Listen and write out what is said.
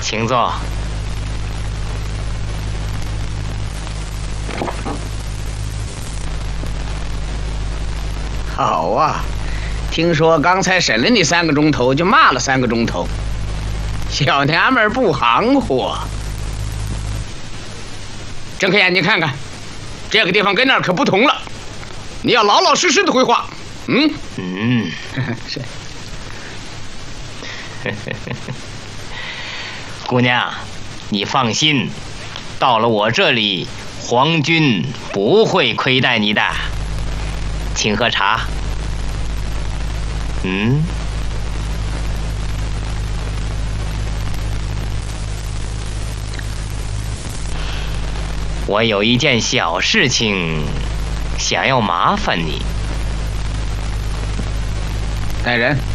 请坐。 好啊，听说刚才审了你3个钟头，就骂了3个钟头，小娘们儿不含糊。睁开眼睛看看，这个地方跟那儿可不同了，你要老老实实的回话。是。 姑娘，你放心，到了我这里，皇军不会亏待你的。请喝茶。我有一件小事情，想要麻烦你。 带人。